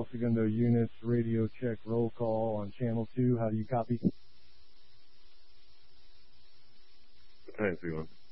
Segundo units, radio check, roll call on channel 2. How do you copy? Hi, everyone.